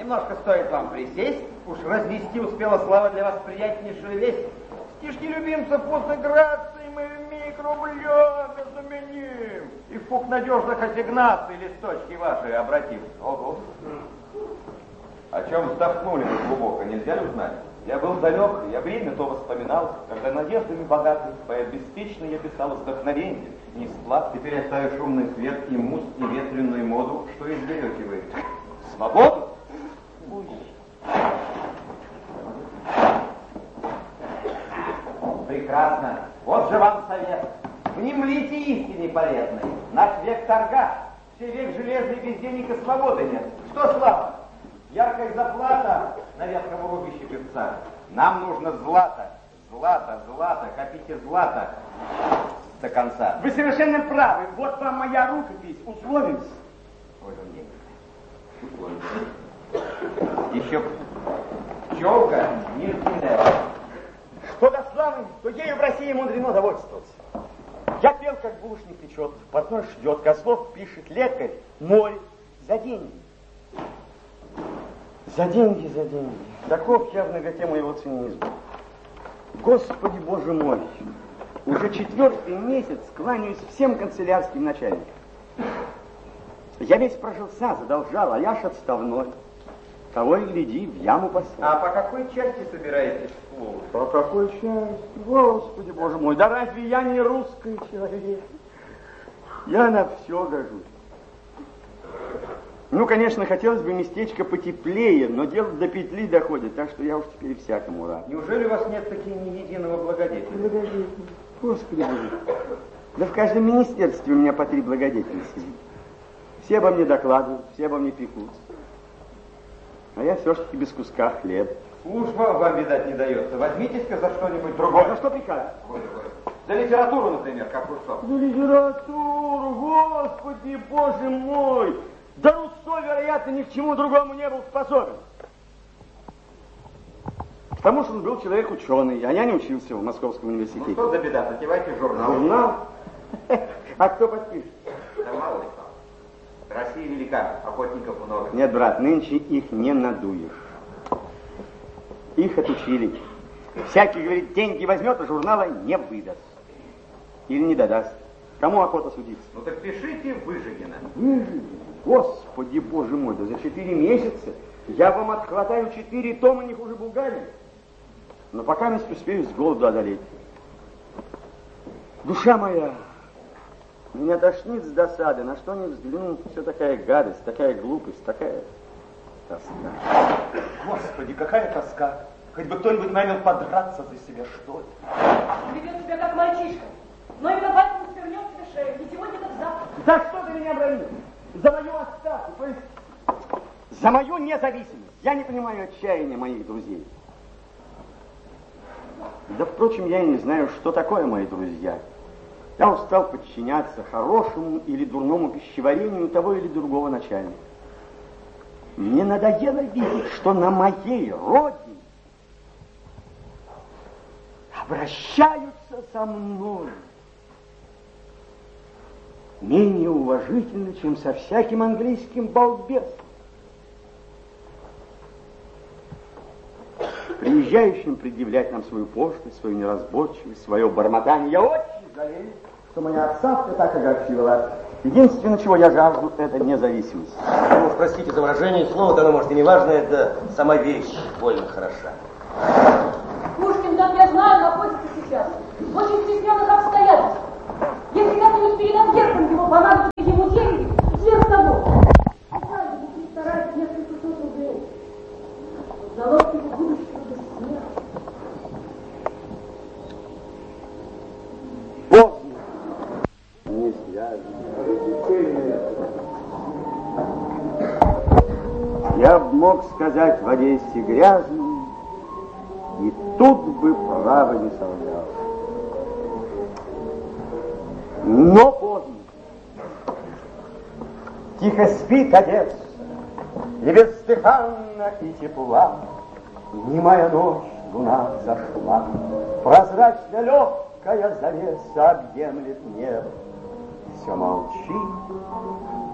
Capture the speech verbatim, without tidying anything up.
Немножко стоит вам присесть, уж развести успела слава для вас приятнейшую весть. Стишки любимцев после грации мы вмиг рублями заменим. И в пух надежных ассигнаций листочки ваши обратим. Ого. О чем вздохнули вы глубоко, нельзя ли узнать? Я был далек, я время то воспоминал, когда надеждами богатый, поэт беспечный я писал вдохновенье, не склад. Теперь оставив шумный свет и муз, и ветреную моду, что изберете вы? Свободу? Прекрасно. Вот же вам совет. Внемлите истине полезной. Наш век торга, все век железный, без денег и свободы нет. Что слава? Яркая заплата на ветхом рубище певца. Нам нужно злато. Злато, злато, копите злато до конца. Вы совершенно правы. Вот вам моя рукопись. Условимся. Ой, мне. Условимся. Еще пчелка не разделяла. Что до славы, то ею в России мудрено довольствоваться. Я пел, как булочник печет, портной шьет, Козлов пишет, лекарь, море, за деньги. За деньги, за деньги. Таков я в наготе моего цинизма. Господи Боже мой, уже четвертый месяц кланяюсь всем канцелярским начальникам. Я весь прожился, задолжал, а я ж отставной. Того и гляди, в яму поставил. А по какой части собираетесь служить? По какой части? Господи Боже мой, да разве я не русский человек? Я на все гожусь. Ну, конечно, хотелось бы местечко потеплее, но дело до петли доходит, так что я уж теперь всякому рад. Неужели у вас нет таких ни единого благодетеля? Благодетель. Господи Боже. Да в каждом министерстве у меня по три благодетеля сидит. Все обо мне докладывают, все обо мне пекутся. А я все-таки без куска хлеба. Служба вам, видать, не дается. Возьмитесь-ка за что-нибудь другое. За что прикажешь? За литературу, например, как Руссо. За литературу, Господи Боже мой! Да Руссо, вероятно, ни к чему другому не был способен. К тому же он был человек ученый, а я не учился в Московском университете. Ну что за беда, затевайте журнал. Журнал? А кто подпишет? Да мало ли. Россия велика, охотников много. Нет, брат, нынче их не надуешь. Их отучили. Всякий, говорит, деньги возьмет, а журнала не выдаст. Или не додаст. Кому охота судиться? Ну так пишите Выжигина. Выжигина? Господи Боже мой, да за четыре месяца я вам отхватаю четыре тома, не хуже Булгарии. Но пока не успею с голоду одолеть. Душа моя, меня тошнит с досады, на что ни взгляну, все такая гадость, такая глупость, такая тоска. Господи, какая тоска. Хоть бы кто-нибудь нанял подраться за себя, что ли. Ведет себя как мальчишка, но именно поэтому свернет себе шею, не сегодня, так завтра. За что ты меня бронишь? За мою отставку, то есть за мою независимость. Я не понимаю отчаяния моих друзей. Да, впрочем, я и не знаю, что такое мои друзья. Я устал подчиняться хорошему или дурному пищеварению того или другого начальника. Мне надоело видеть, что на моей родине обращаются со мной менее уважительно, чем со всяким английским балбесом. Приезжающим предъявлять нам свою пошлость, свою неразборчивость, свое бормотание. Я очень жалею, что моя отставка так огорчила. Единственное, чего я жажду, это независимость. Ну уж простите за выражение, слово-то оно, может, и не важное, да сама вещь больно хороша. Пушкин, как я знаю, находится сейчас в очень стесненных обстоятельствах. Если как-нибудь перед отъездом его понадобятся ему деньги, сверх того. Правильно, не старайтесь несколько сот рублей. Залог его будущего бессмертия. Поздно. Не связано. Я б мог сказать в Одессе грязный, и тут бы право не солгал. Но поздно. Тихо спит Одесса, и бездыханна и тепла. Немая ночь, луна зашла, прозрачно легкая завеса объемлет небо. Все молчит,